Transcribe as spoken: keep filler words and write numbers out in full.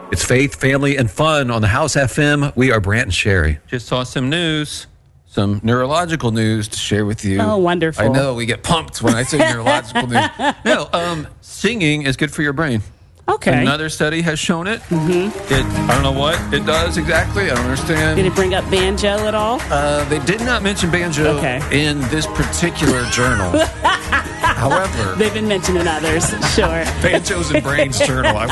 It's faith, family, and fun on the House F M. We are Brant and Sherry. Just saw some news, some neurological news to share with you. Oh, wonderful. I know, we get pumped when I say neurological news. No, um, singing is good for your brain. Okay. Another study has shown it. Mm-hmm. It. I don't know what it does exactly. I don't understand. Did it bring up banjo at all? Uh, they did not mention banjo Okay. in this particular journal. However, They've been mentioning others, sure. Banjos and Brains journal. I